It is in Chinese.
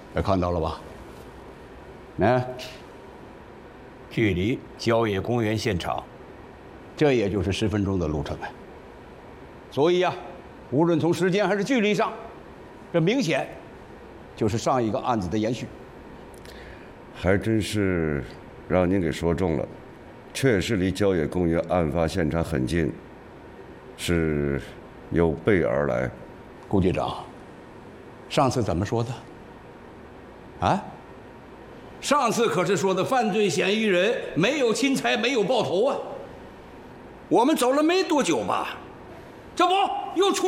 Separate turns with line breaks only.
看到了吧？那
距离郊野公园现场，
这也就是10分钟的路程啊。所以呀，无论从时间还是距离上，这明显就是上一个案子的延续。
还真是让您给说中了，确实离郊野公园案发现场很近，是有备而来。
顾局长，上次怎么说的？啊？上次可是说的犯罪嫌疑人没有侵财，没有爆头啊。我们走了没多久吧，这不又出